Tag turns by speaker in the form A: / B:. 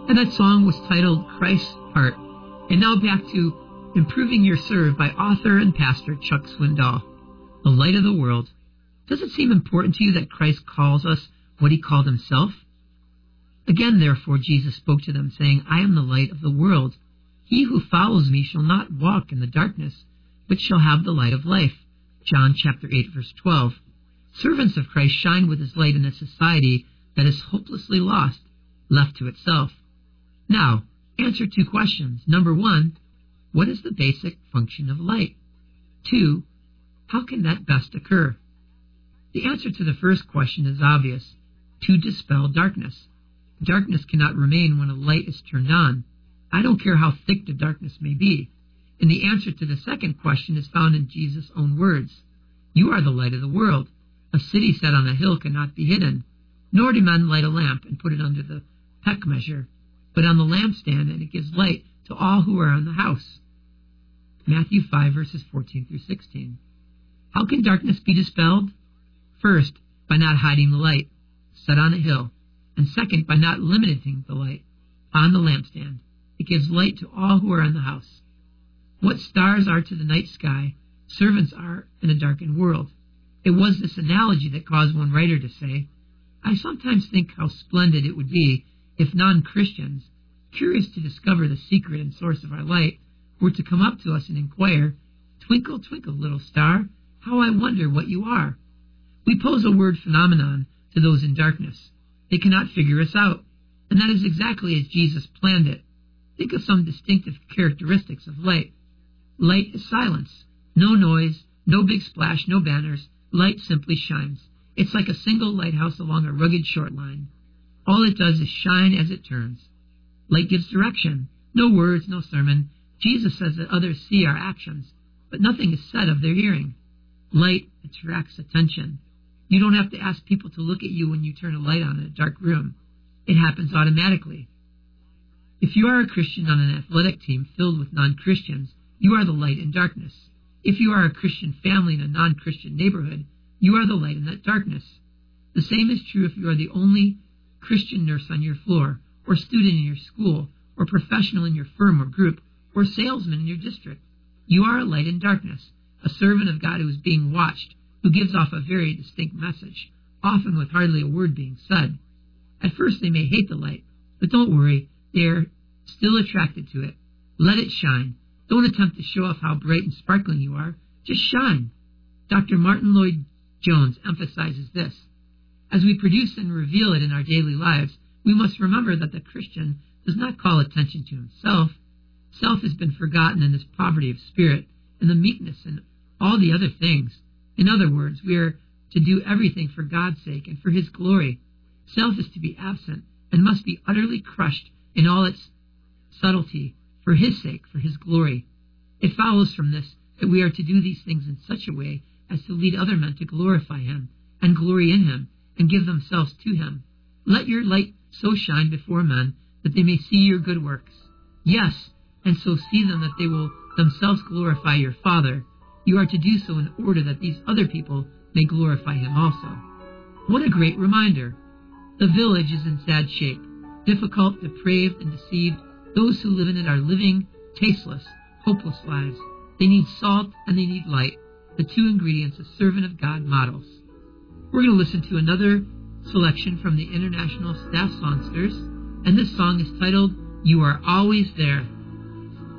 A: And that song was titled Christ's Heart. And now back to Improving Your Serve by author and pastor Chuck Swindoll. The light of the world. Does it seem important to you that Christ calls us what he called himself? Again, therefore, Jesus spoke to them, saying, I am the light of the world. He who follows me shall not walk in the darkness, but shall have the light of life. John chapter 8, verse 12. Servants of Christ shine with his light in a society that is hopelessly lost, left to itself. Now, answer two questions. Number one, what is the basic function of light? 2, how can that best occur? The answer to the first question is obvious: to dispel darkness. Darkness cannot remain when a light is turned on. I don't care how thick the darkness may be. And the answer to the second question is found in Jesus' own words. You are the light of the world. A city set on a hill cannot be hidden, nor do men light a lamp and put it under the peck measure, but on the lampstand, and it gives light to all who are in the house. Matthew 5, verses 14 through 16. How can darkness be dispelled? First, by not hiding the light set on a hill, and second, by not limiting the light on the lampstand. It gives light to all who are in the house. What stars are to the night sky, servants are in a darkened world. It was this analogy that caused one writer to say, I sometimes think how splendid it would be if non-Christians, curious to discover the secret and source of our light, were to come up to us and inquire, Twinkle, twinkle, little star, how I wonder what you are. We pose a word phenomenon to those in darkness. They cannot figure us out, and that is exactly as Jesus planned it. Think of some distinctive characteristics of light. Light is silence. No noise, no big splash, no banners. Light simply shines. It's like a single lighthouse along a rugged short line. All it does is shine as it turns. Light gives direction. No words, no sermon. Jesus says that others see our actions, but nothing is said of their hearing. Light attracts attention. You don't have to ask people to look at you when you turn a light on in a dark room. It happens automatically. If you are a Christian on an athletic team filled with non-Christians, you are the light in darkness. If you are a Christian family in a non-Christian neighborhood, you are the light in that darkness. The same is true if you are the only Christian nurse on your floor, or student in your school, or professional in your firm or group, or salesman in your district. You are a light in darkness, a servant of God who is being watched, who gives off a very distinct message, often with hardly a word being said. At first they may hate the light, but don't worry, they are still attracted to it. Let it shine. Don't attempt to show off how bright and sparkling you are. Just shine. Dr. Martin Lloyd-Jones emphasizes this. As we produce and reveal it in our daily lives, we must remember that the Christian does not call attention to himself. Self has been forgotten in this poverty of spirit, and the meekness and all the other things. In other words, we are to do everything for God's sake and for his glory. Self is to be absent and must be utterly crushed in all its subtlety, for his sake, for his glory. It follows from this that we are to do these things in such a way as to lead other men to glorify him, and glory in him, and give themselves to him. Let your light so shine before men that they may see your good works. Yes, and so see them that they will themselves glorify your Father. You are to do so in order that these other people may glorify him also. What a great reminder! The village is in sad shape, difficult, depraved, and deceived. Those who live in it are living tasteless, hopeless lives. They need salt and they need light, the two ingredients a servant of God models. We're going to listen to another selection from the International Staff Songsters, and this song is titled, You Are Always There.